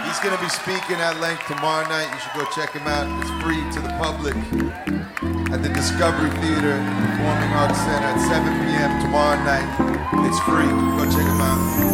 He's going to be speaking at length tomorrow night. You should go check him out. It's free to the public at the Discovery Theater, Performing Arts Center at 7 p.m. tomorrow night. It's free. Go check him out.